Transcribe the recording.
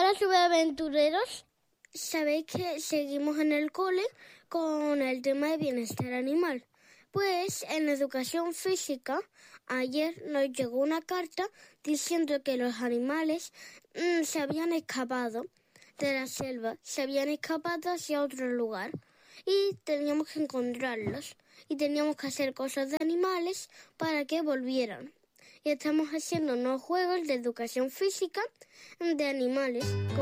Hola, subaventureros. Sabéis que seguimos en el cole con el tema de bienestar animal. Pues en educación física, ayer nos llegó una carta diciendo que los animales se habían escapado de la selva, se habían escapado hacia otro lugar y teníamos que encontrarlos y teníamos que hacer cosas de animales para que volvieran. Y estamos haciendo unos juegos de educación física de animales.